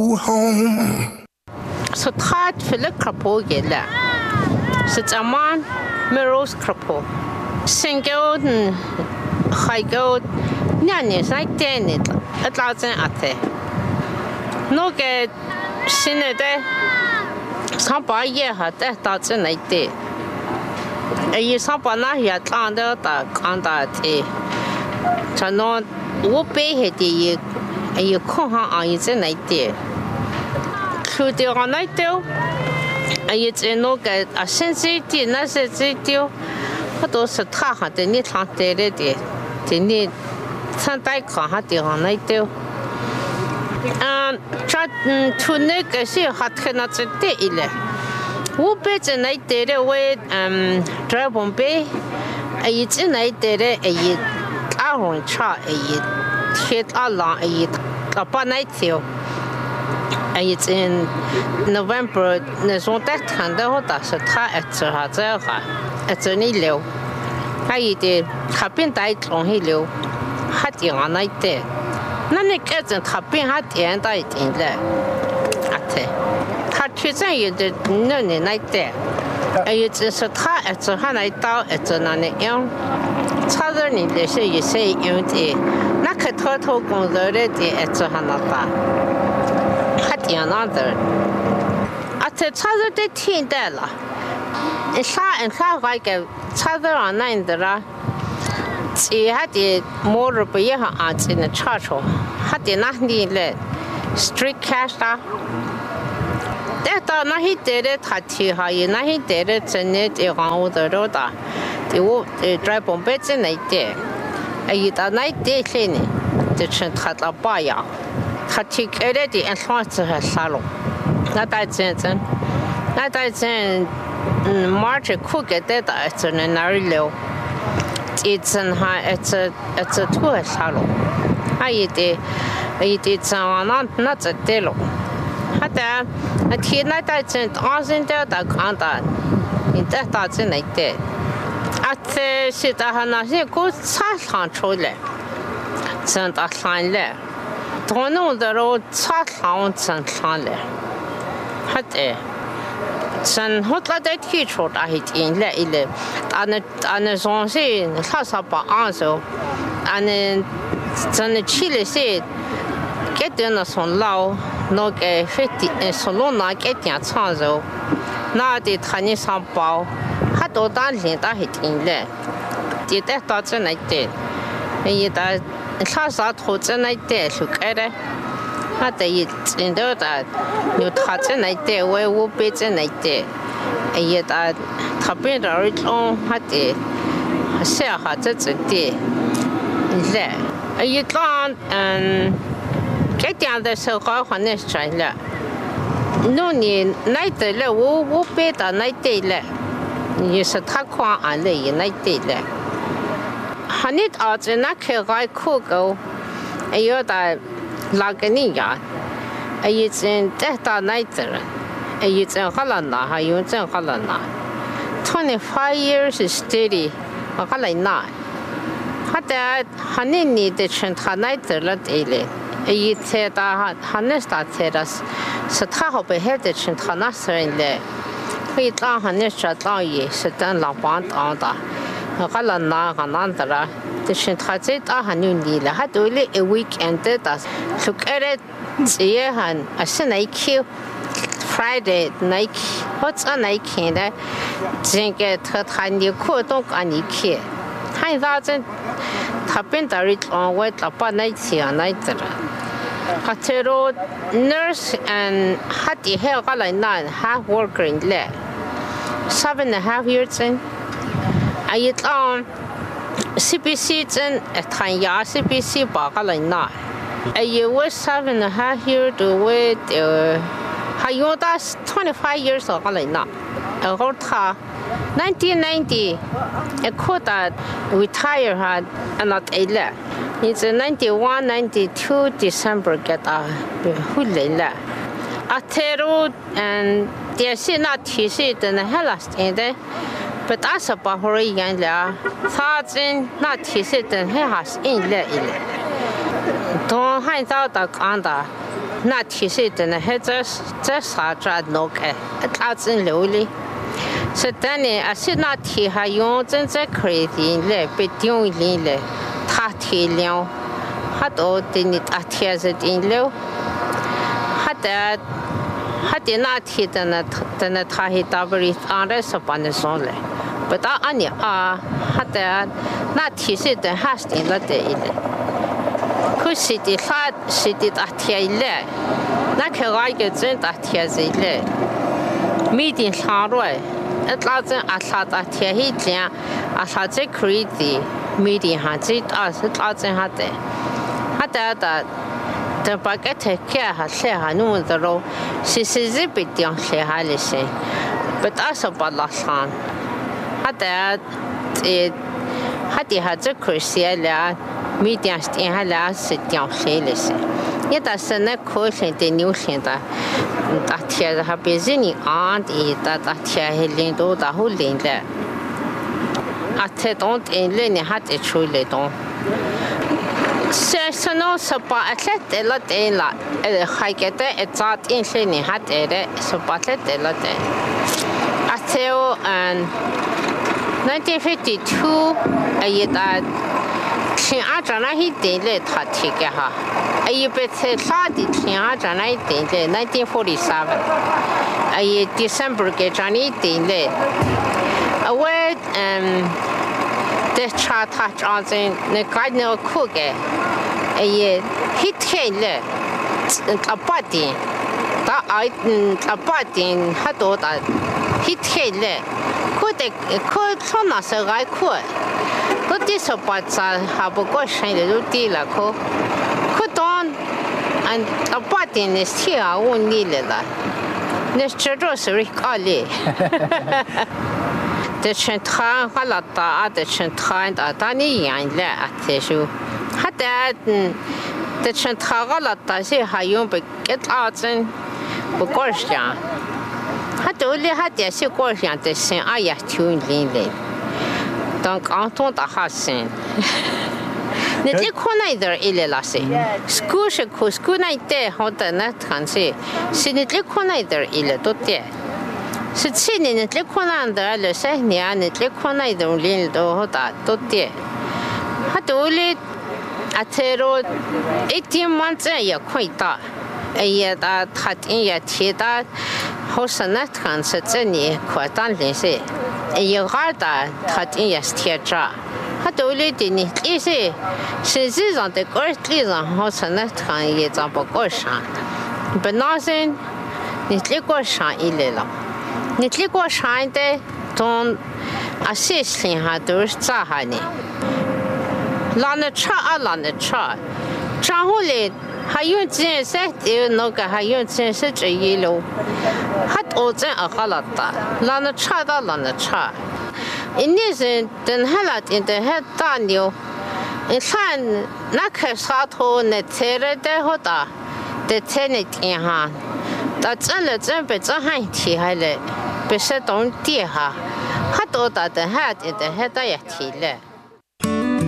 home. Så tatt fyller krapå gälla. Så zaman med ros krapå. Singåden, hajgåd, njani snäktenit. Ett lagen att det. Något sinne det. Så bara ge har detta sen inte. I samband med att landa där kan det. Så någon uppe heter I kom han sen inte. Studerande då. I något sensitivt nässensitivt. Och då så tar han det ni hanterar det. Det ni santai kan hanterar det. Tunne kasi hat kunnat det ille. Uppe sen inte det var drabombe. I sen inte det I ahon cha I het alla I apa naitio. In November, när sånt där hände hade så efter hade efter nilo. Det tappin där lång hilo. Hade jag inte. När ni kan tappin hade jag inte inle. Att har tusen ju det nu inte. Det så efter han inte efter när ni är. Tadar ni det så ju säger inte. När kan ta gånger det efter han att Had another. At the other the teen della. And sa like a other on nine della. She had the more beer aunts in the church. Had the nothing let street cash. That not he did it, had he high, not he did it, and it around the road. The drive on beds in night there. A you that night day cleaning. The chant had a buyer. Hatik already and thought to her salon. Not that sense. Not that sense. March cook at that at an narrow. It's an high it's a tour salon. I did some not a delo. Had there a kid night I sent us in there that can't in that that's in like that. At the shit I had nothing good salt control. Sent a sign there. Tono the road sat hounds and sale. Had Sen hot la that he short I hit in le ile. And a song say, Sasapa also. And then Chile said, get in a son low, no gay 50 and solona getting a sanzo. Now did honey some bow. Had all dancing that hit in le. Did that thoughts and I did. And yet I Sasa holds a night there, look at it. Had they in that you touch a night there, where will be a night there. And yet I tapping the original had it. I say I had it a day. There. And you can't get down the circle on this trailer. No need night there, will be the night day left. You should talk one and lay night day left. Hanit out in a guy cook, a yoda lagania. A it's in death night, a it's in Holanda, how you in Holanda. 25 years is steady, a Holanda. Had that honey need the Chantanaiter la daily. A yet said that Hanesta said us, so Tahoe beheaded Chantanasa in there. We thought Hanesha long ye, sit down la bond on that. Galana Ganandra, the Shintrajeta Hanunila had only a weekend that look at it, Zehan, a Senaki Friday, Nike, what's a Nike there? Zinget her tiny coat on Ike. High thousand tapping the rich on wet upon night here, night. Hatero nurse and Hattie Hair Galana, half worker in there. 7.5 years in. I on CPC and a tiny CPC Bagalina. A year was 7.5 years to wait. Hayodas 25 years of Galina. A Horta 1990. A quota retire had and not a left. It's a 91 92 December get a Hulila. Atero and they see not his it and the hellast in there. But as a Bahori young la, thoughts in not his it and he has in le. Don't hide out the Kanda. 那提示的呢，这啥子弄开，他真流利。是的呢，是那提还用真在可以的嘞，被丢里嘞，他提了，他都的你他提是的了，他的那提的呢，他是大不里安的是办的上来，不到安尼啊，他的那提示的还是的了的嘞。可是的他是的打铁嘞，那可爱个真打铁子嘞，没点上来，那真啊他打铁一件，啊他这可以的，没点哈这啊是那真哈的，哈的，但把个铁开哈些哈弄的喽，是这边点些哈那些，不打是把拉上，哈的哈的哈这可惜了。没点点下来是掉水了些，你但是那可能的牛线的，打铁的还别是你安的，打铁还领导打好领的，啊，这东西嘞你还得处理东。是那18的了的了，还给的早点些你还得的18的了的，啊，就1952也打。天啊，长那一点嘞，他提个哈，一辈子啥的天啊，长那一点嘞，1947，December 给长那一点嘞，我在查他长在那干那苦个，一天嘞，8点，到8点还多大，一天嘞，可从那时候爱苦。都得说把咱还不过生的都得了，可当8点的天啊，我腻了，那这着是搞嘞，这全他还老大，这全他大你养了啊，这就，还得这全他个老大些还用不给他真不过想，还都里还得是过想的生，哎呀，挺累嘞。当刚通大哈生，你这可那一点一来了噻，school那一点好的那看是，是你这可那一点一来都的，是去年你这可那点了噻，你啊你这可那一点零都好大都的，他都里啊这罗1天这也可以打，也打他也提打，好生那看是这里快当零噻。也好的，他也是贴着，他都里的呢，也是实际上的个地上好像那看也长不过上，不那是你这个上一来了，你这个上的从些事哈都是咋哈呢？拉那车，然后嘞。还有这些的那个，还有这些这一路，还多真好了的，拉那车到拉那车，人家是等下了的还大牛，你看那个沙头那车了的好大，的车那天哈，到真了真被真还提下来，不是东地哈，还多大的还的还大也提了。